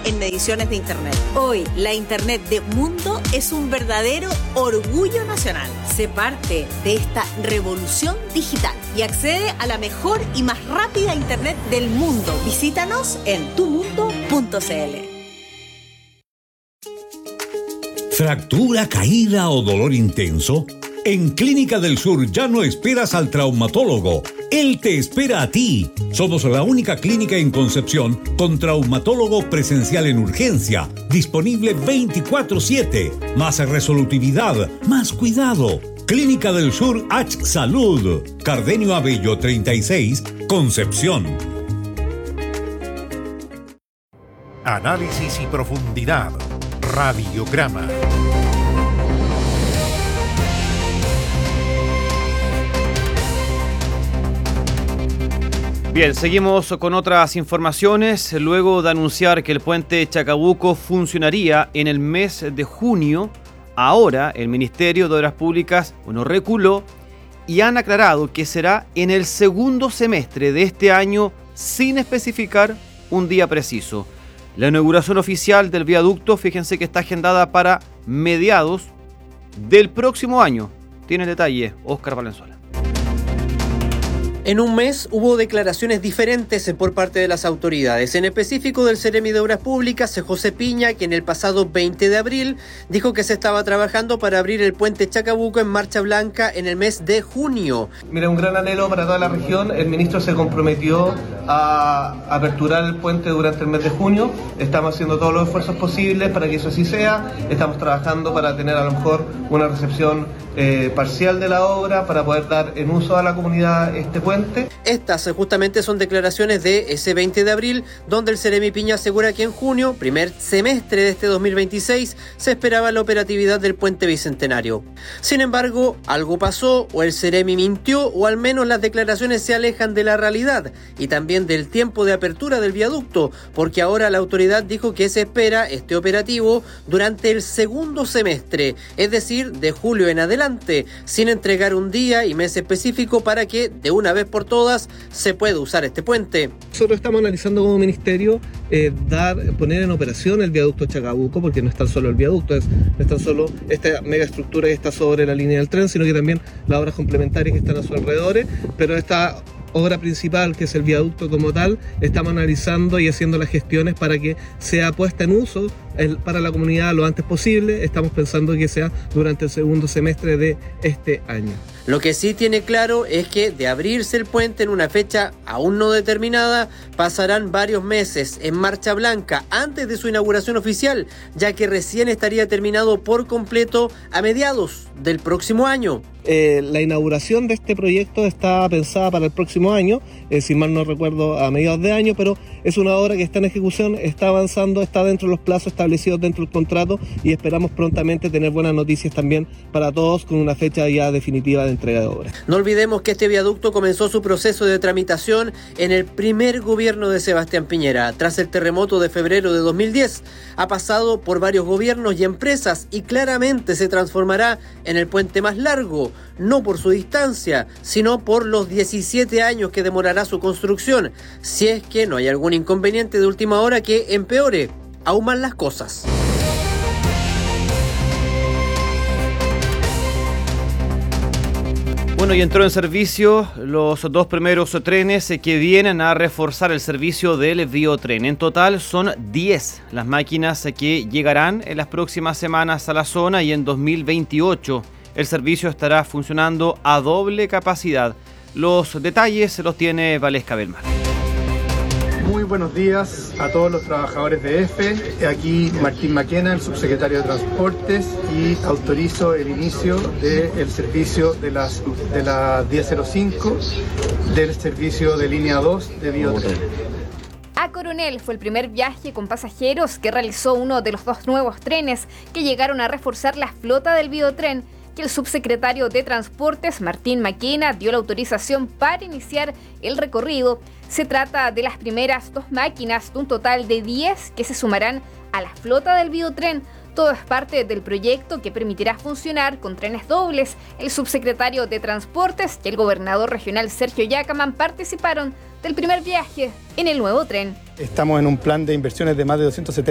en mediciones de Internet. Hoy, la Internet de Mundo es un verdadero orgullo nacional. Sé parte de esta revolución digital y accede a la mejor y más rápida Internet del mundo. Visítanos en tumundo.cl. ¿Fractura, caída o dolor intenso? En Clínica del Sur ya no esperas al traumatólogo. Él te espera a ti. Somos la única clínica en Concepción con traumatólogo presencial en urgencia, disponible 24/7. Más resolutividad, más cuidado. Clínica del Sur H Salud. Cardenio Abello 36, Concepción. Análisis y profundidad. Radiograma. Bien, seguimos con otras informaciones. Luego de anunciar que el puente Chacabuco funcionaría en el mes de junio, ahora el Ministerio de Obras Públicas reculó y han aclarado que será en el segundo semestre de este año sin especificar un día preciso. La inauguración oficial del viaducto, fíjense que está agendada para mediados del próximo año. Tiene detalle Óscar Valenzuela. En un mes hubo declaraciones diferentes por parte de las autoridades, en específico del Seremi de Obras Públicas, José Piña, que en el pasado 20 de abril dijo que se estaba trabajando para abrir el puente Chacabuco en marcha blanca en el mes de junio. Mira, un gran anhelo para toda la región. El ministro se comprometió a aperturar el puente durante el mes de junio. Estamos haciendo todos los esfuerzos posibles para que eso así sea. Estamos trabajando para tener a lo mejor una recepción parcial de la obra, para poder dar en uso a la comunidad este puente. Estas justamente son declaraciones de ese 20 de abril, donde el Seremi Piña asegura que en junio, primer semestre de este 2026, se esperaba la operatividad del puente bicentenario. Sin embargo, algo pasó, o el Seremi mintió, o al menos las declaraciones se alejan de la realidad y también del tiempo de apertura del viaducto, porque ahora la autoridad dijo que se espera este operativo durante el segundo semestre, es decir, de julio en adelante, sin entregar un día y mes específico para que de una vez por todas se puede usar este puente. Nosotros estamos analizando como ministerio poner en operación el viaducto Chacabuco, porque no es tan solo el viaducto, no es tan solo esta megaestructura que está sobre la línea del tren, sino que también las obras complementarias que están a su alrededor, pero esta obra principal, que es el viaducto como tal, estamos analizando y haciendo las gestiones para que sea puesta en uso para la comunidad lo antes posible. Estamos pensando que sea durante el segundo semestre de este año. Lo que sí tiene claro es que de abrirse el puente en una fecha aún no determinada, pasarán varios meses en marcha blanca antes de su inauguración oficial, ya que recién estaría terminado por completo a mediados del próximo año. La inauguración de este proyecto está pensada para el próximo año, si mal no recuerdo a mediados de año, pero es una obra que está en ejecución, está avanzando, está dentro de los plazos establecidos dentro del contrato y esperamos prontamente tener buenas noticias también para todos con una fecha ya definitiva de entrega de obra. No olvidemos que este viaducto comenzó su proceso de tramitación en el primer gobierno de Sebastián Piñera, tras el terremoto de febrero de 2010. Ha pasado por varios gobiernos y empresas y claramente se transformará en el puente más largo, no por su distancia, sino por los 17 años que demorará su construcción, si es que no hay algún inconveniente de última hora que empeore aún más las cosas. Bueno, y entró en servicio los dos primeros trenes que vienen a reforzar el servicio del Biotren. En total son 10 las máquinas que llegarán en las próximas semanas a la zona y en 2028 el servicio estará funcionando a doble capacidad. Los detalles los tiene Valesca Belmar. Muy buenos días a todos los trabajadores de EFE. Aquí Martín Maquena, el subsecretario de Transportes, y autorizo el inicio del servicio de las 10:05 del servicio de línea 2 de Biotren. A Coronel fue el primer viaje con pasajeros que realizó uno de los dos nuevos trenes que llegaron a reforzar la flota del Biotren, que el subsecretario de Transportes, Martín Maquena, dio la autorización para iniciar el recorrido. Se trata de las primeras dos máquinas de un total de 10 que se sumarán a la flota del Biotren. Todo es parte del proyecto que permitirá funcionar con trenes dobles. El subsecretario de Transportes y el gobernador regional Sergio Yacaman participaron del primer viaje en el nuevo tren. Estamos en un plan de inversiones de más de 270